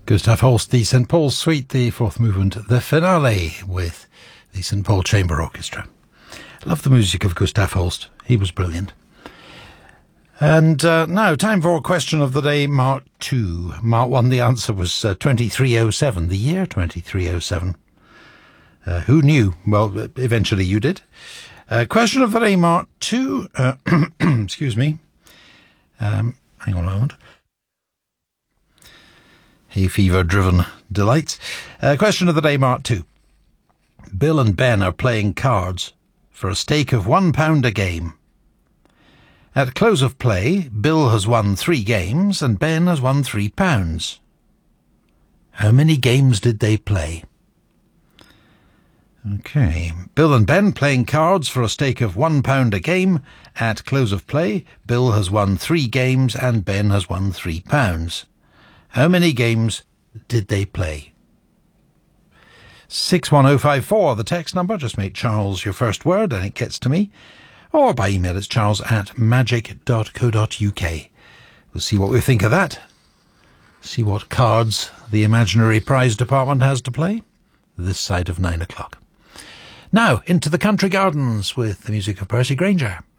Gustav Holst, the St. Paul's Suite, the fourth movement, the finale with the St. Paul Chamber Orchestra. I love the music of Gustav Holst. He was brilliant. And now, time for question of the day, Mark 2. Mark 1, the answer was 2307, the year 2307. Who knew? Well, eventually you did. Question of the day, Mark 2. Excuse me. Hang on a moment. Hay fever-driven delights. Question of the day, Mark 2. Bill and Ben are playing cards for a stake of £1 a game. At close of play, Bill has won 3 games and Ben has won £3. How many games did they play? Okay. Bill and Ben playing cards for a stake of £1 a game. At close of play, Bill has won 3 games and Ben has won £3. How many games did they play? 61054, the text number. Just make Charles your first word and it gets to me. Or by email, it's charles@magic.co.uk. We'll see what we think of that. See what cards the imaginary prize department has to play this side of 9 o'clock. Now, into the country gardens with the music of Percy Grainger.